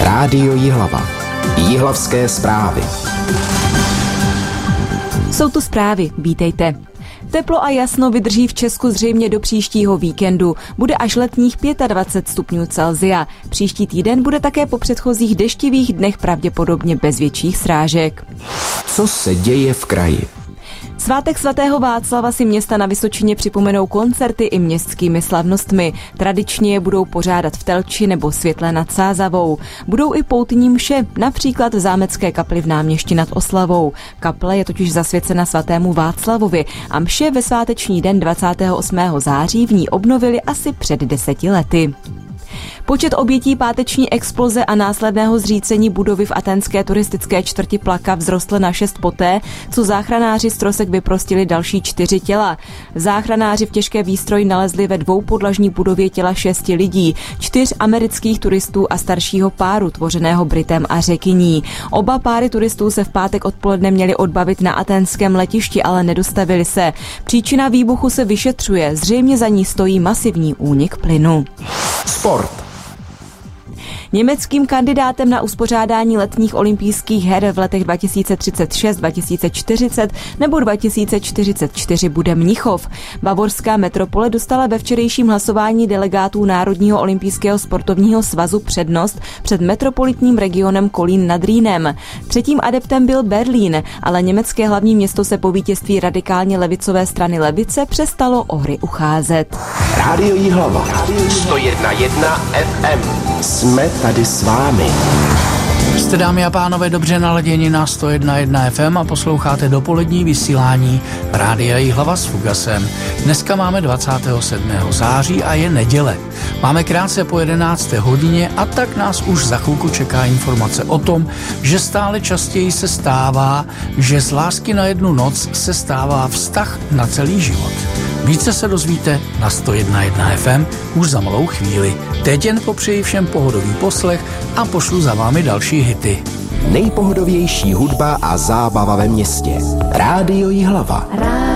Rádio Jihlava. Jihlavské zprávy. Jsou tu zprávy, vítejte. Teplo a jasno vydrží v Česku zřejmě do příštího víkendu. Bude až letních 25 stupňů Celsia. Příští týden bude také po předchozích deštivých dnech pravděpodobně bez větších srážek. Co se děje v kraji? Svátek svatého Václava si města na Vysočině připomenou koncerty i městskými slavnostmi. Tradičně je budou pořádat v Telči nebo Světle nad Sázavou. Budou i poutní mše, například v zámecké kapli v Náměšti nad Oslavou. Kaple je totiž zasvěcena svatému Václavovi a mše ve sváteční den 28. září v ní obnovili asi před 10 lety. Počet obětí páteční exploze a následného zřícení budovy v athénské turistické čtvrti Plaka vzrostl na 6 poté, co záchranáři z trosek vyprostili další 4 těla. Záchranáři v těžké výstroji nalezli ve dvoupodlažní budově těla 6 lidí, 4 amerických turistů a staršího páru, tvořeného Britem a Řekyní. Oba páry turistů se v pátek odpoledne měli odbavit na athénském letišti, ale nedostavili se. Příčina výbuchu se vyšetřuje, zřejmě za ní stojí masivní únik plynu. Sport. Německým kandidátem na uspořádání letních olympijských her v letech 2036, 2040 nebo 2044 bude Mnichov. Bavorská metropole dostala ve včerejším hlasování delegátů Národního olympijského sportovního svazu přednost před metropolitním regionem Kolín nad Rýnem. Třetím adeptem byl Berlín, ale německé hlavní město se po vítězství radikálně levicové strany levice přestalo o hry ucházet. Rádio Jihlava. 101,1 FM. Jsme tady s vámi. Jste, dámy a pánové, dobře naladěni na 101,1 FM a posloucháte dopolední vysílání Rádia Jihlava s Fugasem. Dneska máme 27. září a je neděle. Máme krátce po 11. hodině a tak nás už za chvilku čeká informace o tom, že stále častěji se stává, že z lásky na jednu noc se stává vztah na celý život. Více se dozvíte na 101,1 FM už za malou chvíli. Teď jen popřeji všem pohodový poslech a pošlu za vámi další hity. Nejpohodovější hudba a zábava ve městě. Rádio Jihlava.